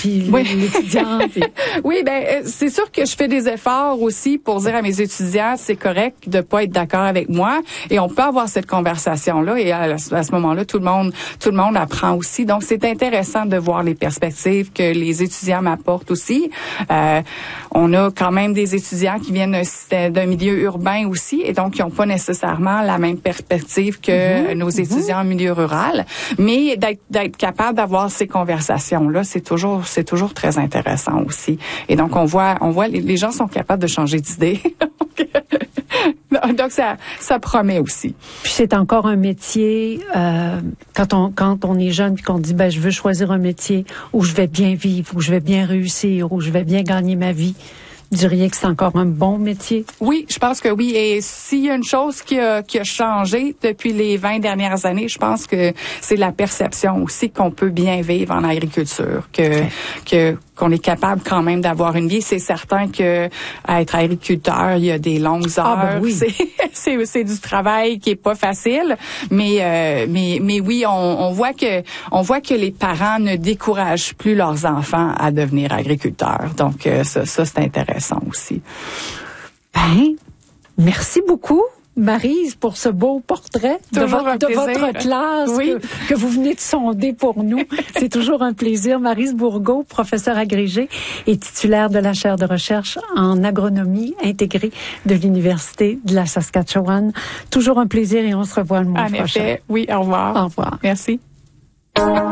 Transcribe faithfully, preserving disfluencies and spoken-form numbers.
puis oui. l'étudiant. Puis... oui, ben c'est sûr que je fais des efforts aussi pour dire à mes étudiants, c'est correct de pas être d'accord avec moi, et on peut avoir cette conversation-là, et à, à ce moment-là, tout le monde, tout le monde apprend aussi. Donc, c'est intéressant de voir les perspectives que les étudiants m'apportent aussi. Euh, on a quand même des étudiants qui viennent d'un milieu urbain aussi, et donc, ils n'ont pas nécessairement la même perspective que mm-hmm. nos étudiants en milieu rural. Mais d'être, d'être capable d'avoir ces conversations-là, c'est toujours, c'est toujours très intéressant aussi. Et donc, on voit, on voit, les, les gens sont capables de changer d'idée. Donc, ça, ça promet aussi. Puis c'est encore un métier, euh, quand on, quand on est jeune puis qu'on dit, ben, je veux choisir un métier où je vais bien vivre, où je vais bien réussir, où je vais bien gagner ma vie. Vous diriez que c'est encore un bon métier? Oui, je pense que oui. Et s'il y a une chose qui a, qui a changé depuis les vingt dernières années, je pense que c'est la perception aussi qu'on peut bien vivre en agriculture, que, okay. que, qu'on est capable quand même d'avoir une vie. C'est certain que être agriculteur, il y a des longues heures. Ah ben oui. C'est, c'est, c'est du travail qui est pas facile. Mais, euh, mais, mais oui, on, on voit que, on voit que les parents ne découragent plus leurs enfants à devenir agriculteurs. Donc, euh, ça, ça, c'est intéressant aussi. Ben, merci beaucoup, Maryse, pour ce beau portrait de, vo- de votre classe oui. que, que vous venez de sonder pour nous. C'est toujours un plaisir. Maryse Bourgault, professeure agrégée et titulaire de la chaire de recherche en agronomie intégrée de l'Université de la Saskatchewan. Toujours un plaisir et on se revoit le mois en prochain. Effet, oui, au revoir. Au revoir. Merci.